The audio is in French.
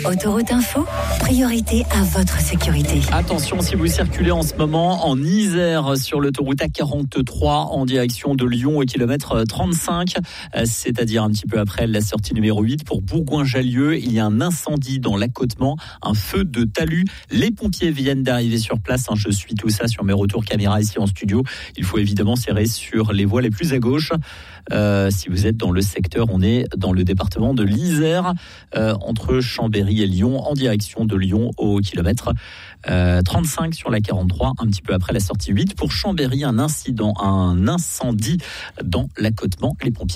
Autoroute Info, priorité à votre sécurité. Attention si vous circulez en ce moment en Isère sur l'autoroute A43 en direction de Lyon au kilomètre 35, c'est-à-dire un petit peu après la sortie numéro 8 pour Bourgoin-Jallieu. Il y a un incendie dans l'accotement, un feu de talus. Les pompiers viennent d'arriver sur place. Je suis tout ça sur mes retours caméra ici en studio. Il faut évidemment serrer sur les voies les plus à gauche. Si vous êtes dans le secteur, on est dans le département de l'Isère, entre Chambéry et Lyon, en direction de Lyon au kilomètre 35 sur la 43, un petit peu après la sortie 8. Pour Chambéry, un incendie dans l'accotement. Les pompiers